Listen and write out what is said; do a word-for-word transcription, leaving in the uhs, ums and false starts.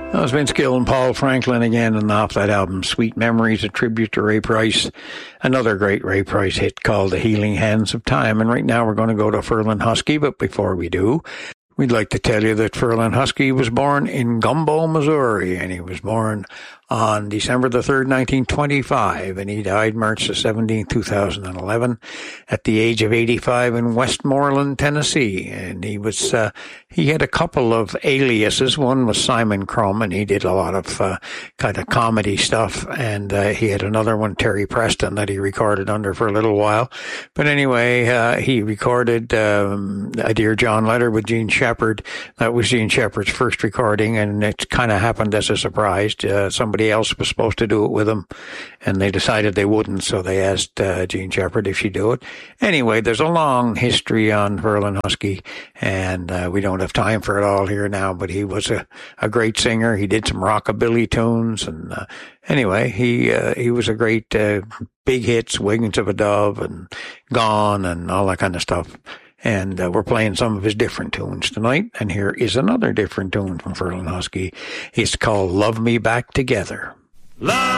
That was Vince Gill and Paul Franklin again, and off that album, Sweet Memories, a tribute to Ray Price. Another great Ray Price hit called The Healing Hands of Time. And right now we're going to go to Ferlin Husky, but before we do, we'd like to tell you that Ferlin Husky was born in Gumbo, Missouri, and he was born on December the third, nineteen twenty-five, and he died March the seventeenth, two thousand eleven, at the age of eighty-five in Westmoreland, Tennessee. And he was, uh, he had a couple of aliases. One was Simon Crumb, and he did a lot of, uh, kind of comedy stuff. And, uh, he had another one, Terry Preston, that he recorded under for a little while. But anyway, uh, he recorded, um, a Dear John Letter with Gene Shepard. That was Gene Shepard's first recording, and it kind of happened as a surprise. Uh, somebody else was supposed to do it with him, and they decided they wouldn't, so they asked uh, Gene Shepard if she'd do it. Anyway, there's a long history on Ferlin Husky, and uh, we don't have time for it all here now, but he was a, a great singer. He did some rockabilly tunes, and uh, anyway, he uh, he was a great uh, big hits, Wings of a Dove and Gone and all that kind of stuff. And uh, we're playing some of his different tunes tonight. And here is another different tune from Ferlin Husky. It's called Love Me Back Together. Love